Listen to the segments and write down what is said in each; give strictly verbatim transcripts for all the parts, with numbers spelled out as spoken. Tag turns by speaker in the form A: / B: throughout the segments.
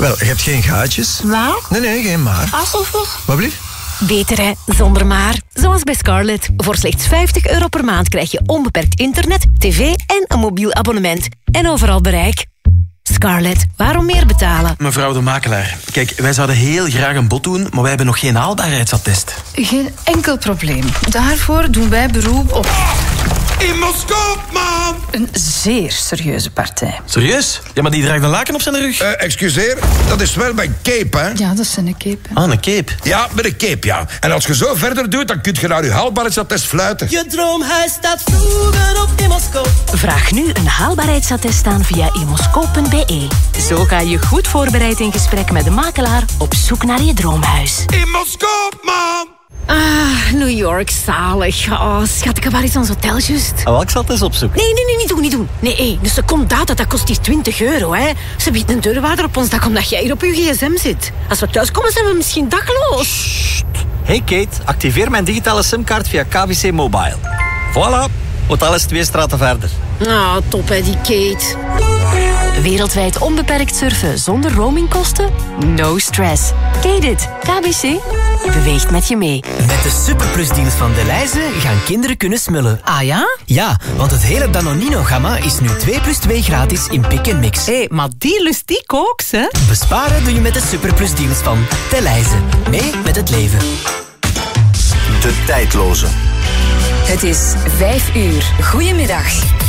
A: Wel, je hebt geen gaatjes.
B: Maar?
A: Nee, nee, geen maar.
B: Alsjeblieft.
A: Wat blieft?
C: Beter hè, zonder maar. Zoals bij Scarlett. Voor slechts vijftig euro per maand krijg je onbeperkt internet, tv en een mobiel abonnement. En overal bereik. Scarlett, waarom meer betalen?
D: Mevrouw de makelaar, kijk, wij zouden heel graag een bod doen, maar wij hebben nog geen haalbaarheidsattest.
E: Geen enkel probleem. Daarvoor doen wij beroep op...
F: Immoscoop, man!
E: Een zeer serieuze partij.
D: Serieus? Ja, maar die draagt een laken op zijn rug.
F: Uh, excuseer, dat is wel mijn cape, hè?
E: Ja, dat is een cape.
D: Ah, een cape?
F: Ja, met een cape, ja. En als je zo verder doet, dan kun je naar je haalbaarheidsattest fluiten.
G: Je droomhuis staat vroeger op Immoscoop.
C: Vraag nu een haalbaarheidsattest aan via immoscoop punt b e. Zo ga je goed voorbereid in gesprek met de makelaar op zoek naar je droomhuis.
F: Immoscoop, man!
C: Ah, New York, zalig. Oh, schat, waar is ons hotel juist?
D: Oh, ik zat eens op zoek.
C: Nee, nee, nee, niet doen, niet doen. Nee, hé, de secondata, dat kost hier twintig euro, hè. Ze biedt een deurwaarder op ons dak omdat jij hier op je gsm zit. Als we thuiskomen, zijn we misschien dakloos.
H: Hey Kate, activeer mijn digitale simkaart via K B C Mobile. Voilà, hotel is twee straten verder.
C: Ah, top, hè, die Kate. Wereldwijd onbeperkt surfen zonder roamingkosten? No stress. Kate it. K B C beweegt met je mee.
G: Met de superplusdeals van Delhaize gaan kinderen kunnen smullen.
E: Ah ja?
G: Ja, want het hele Danonino-gamma is nu twee plus twee gratis in Pick and Mix.
E: Hé, hey, maar die lust die kooks, hè?
G: Besparen doe je met de superplusdeals van Delhaize. Mee met het leven.
I: De tijdloze.
J: Het is vijf uur. Goedemiddag.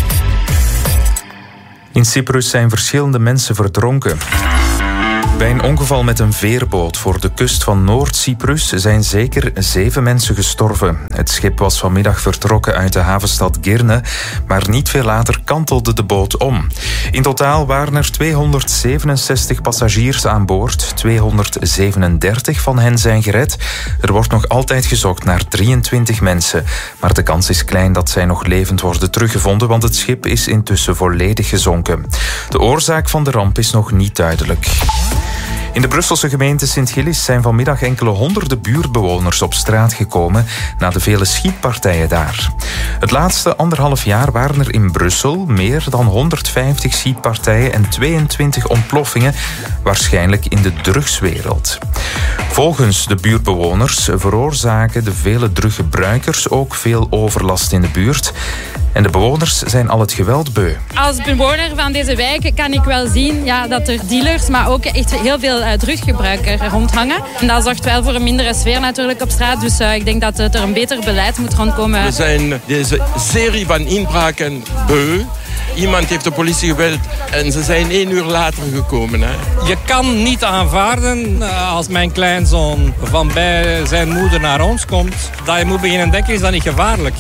K: In Cyprus zijn verschillende mensen verdronken. Bij een ongeval met een veerboot voor de kust van Noord-Cyprus zijn zeker zeven mensen gestorven. Het schip was vanmiddag vertrokken uit de havenstad Girne, maar niet veel later kantelde de boot om. In totaal waren er tweehonderdzevenenzestig passagiers aan boord. tweehonderdzevenendertig van hen zijn gered. Er wordt nog altijd gezocht naar drieëntwintig mensen. Maar de kans is klein dat zij nog levend worden teruggevonden, want het schip is intussen volledig gezonken. De oorzaak van de ramp is nog niet duidelijk. In de Brusselse gemeente Sint-Gillis zijn vanmiddag enkele honderden buurtbewoners op straat gekomen na de vele schietpartijen daar. Het laatste anderhalf jaar waren er in Brussel meer dan honderdvijftig schietpartijen en tweeëntwintig ontploffingen, waarschijnlijk in de drugswereld. Volgens de buurtbewoners veroorzaken de vele druggebruikers ook veel overlast in de buurt. En de bewoners zijn al het geweld beu.
L: Als bewoner van deze wijk kan ik wel zien ja, dat er dealers, maar ook echt heel veel uh, drugsgebruikers rondhangen. En dat zorgt wel voor een mindere sfeer natuurlijk op straat. Dus uh, ik denk dat er een beter beleid moet rondkomen.
M: We zijn deze serie van inbraken beu. Iemand heeft de politie gebeld en ze zijn één uur later gekomen. Hè.
N: Je kan niet aanvaarden als mijn kleinzoon van bij zijn moeder naar ons komt, dat je moet beginnen denken, is dat niet gevaarlijk?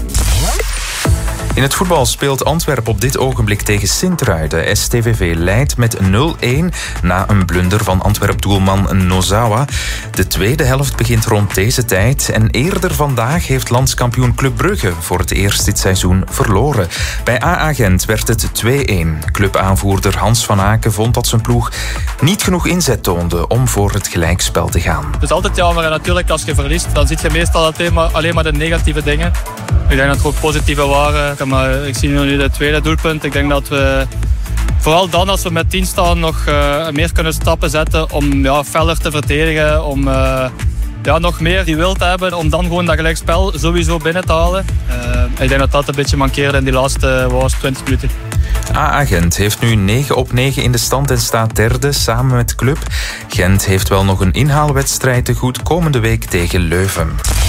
K: In het voetbal speelt Antwerpen op dit ogenblik tegen Sint-Truiden. S T V V leidt met nul-een na een blunder van Antwerp-doelman Nozawa. De tweede helft begint rond deze tijd. En eerder vandaag heeft landskampioen Club Brugge voor het eerst dit seizoen verloren. Bij A A Gent werd het twee-een. Clubaanvoerder Hans van Aken vond dat zijn ploeg niet genoeg inzet toonde om voor het gelijkspel te gaan.
N: Het is altijd jammer en natuurlijk als je verliest, dan zie je meestal alleen maar, alleen maar de negatieve dingen. Ik denk dat er ook positieve waren. Maar ik zie nu het tweede doelpunt. Ik denk dat we vooral dan als we met tien staan nog uh, meer kunnen stappen zetten om ja, feller te verdedigen. Om uh, ja, nog meer die wil te hebben om dan gewoon dat gelijkspel sowieso binnen te halen. Uh, ik denk dat dat een beetje mankeerde in die laatste was, twintig minuten.
K: A A Gent heeft nu negen op negen in de stand en staat derde samen met Club. Gent heeft wel nog een inhaalwedstrijd te goed komende week tegen Leuven.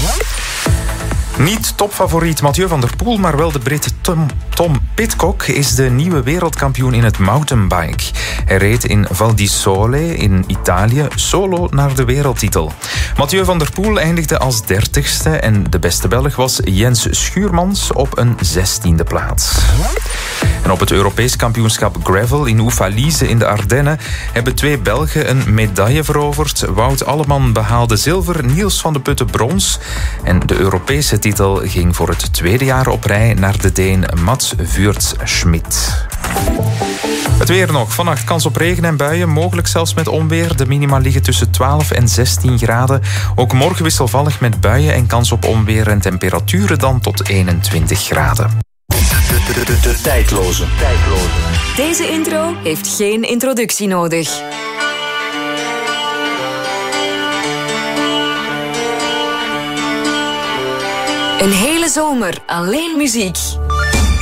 K: Niet topfavoriet Mathieu van der Poel, maar wel de Brit Tom, Tom Pidcock is de nieuwe wereldkampioen in het mountainbike. Hij reed in Val di Sole in Italië solo naar de wereldtitel. Mathieu van der Poel eindigde als dertigste en de beste Belg was Jens Schuurmans op een zestiende plaats. En op het Europees kampioenschap Gravel in Oefalize in de Ardennen hebben twee Belgen een medaille veroverd. Wout Alleman behaalde zilver, Niels van de Putten brons. En de Europese titel ging voor het tweede jaar op rij naar de Deen Mats Vuurtsschmidt. Het weer nog. Vannacht kans op regen en buien, mogelijk zelfs met onweer. De minima liggen tussen twaalf en zestien graden. Ook morgen wisselvallig met buien en kans op onweer en temperaturen dan tot eenentwintig graden.
I: De, de, de, de tijdloze. tijdloze.
J: Deze intro heeft geen introductie nodig. Een hele zomer alleen muziek.